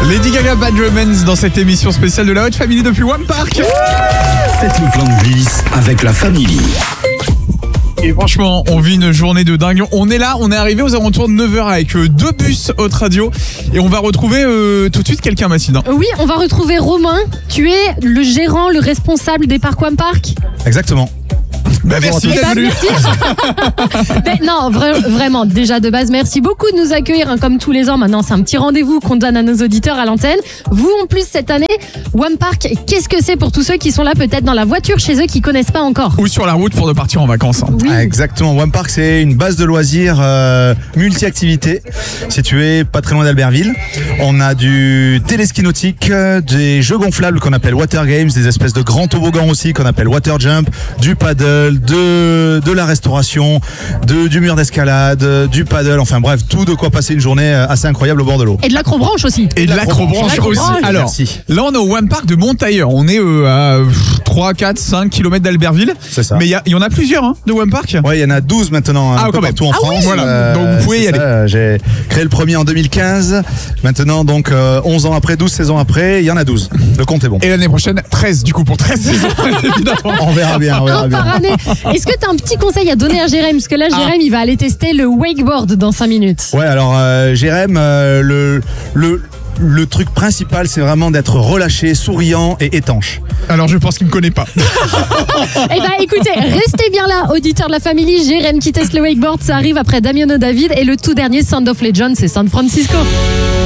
Lady Gaga, Bad Romance dans cette émission spéciale de la Hot Family depuis One Park. Faites le plein de glisse avec la famille. Et franchement, on vit une journée de dingue. On est là, on est arrivé aux alentours de 9h avec 2 bus Hot Radio. Et on va retrouver tout de suite quelqu'un, Mathilde. Oui, on va retrouver Romain. Tu es le gérant, le responsable des parcs One Park. Exactement. Merci d'être venu. Mais non, vraiment, déjà de base, merci beaucoup de nous accueillir comme tous les ans. Maintenant, c'est un petit rendez-vous qu'on donne à nos auditeurs à l'antenne. Vous, en plus, cette année, One Park, qu'est-ce que c'est pour tous ceux qui sont là, peut-être dans la voiture chez eux, qui connaissent pas encore? Ou sur la route pour de partir en vacances. Oui. Ah, exactement. One Park, c'est une base de loisirs multi-activités située pas très loin d'Albertville. On a du téléski nautique, des jeux gonflables qu'on appelle water games, des espèces de grands toboggans aussi qu'on appelle water jump, du paddle, de la restauration, du mur d'escalade, du paddle, enfin bref, tout de quoi passer une journée assez incroyable au bord de l'eau. Et de l'acrobranche aussi. Et de l'acrobranche aussi. Alors, Merci. là, on est au One Park de Montailleur. On est à 3, 4, 5 km d'Albertville. C'est ça. Mais il y en a plusieurs de One Park. Ouais, il y en a 12 maintenant, un peu quand même. partout en France. Oui, voilà. Donc vous pouvez y c'est aller. ça. J'ai créé le premier en 2015. Maintenant, donc 11 ans après, 12 saisons après, il y en a 12. Le compte est bon. Et l'année prochaine, 13 du coup pour 13 saisons, évidemment. On verra bien, on verra Un bien. par année. Est-ce que tu as un petit conseil à donner à Jérém? Parce que là, Jérém, il va aller tester le wakeboard dans 5 minutes. Ouais, alors Jérém, le truc principal, c'est vraiment d'être relâché, souriant et étanche. Alors je pense qu'il me connaît pas. Eh ben, écoutez, restez bien là, auditeurs de la famille. Jérém qui teste le wakeboard, ça arrive après Damiano David et le tout dernier Sound of Legend, c'est San Francisco.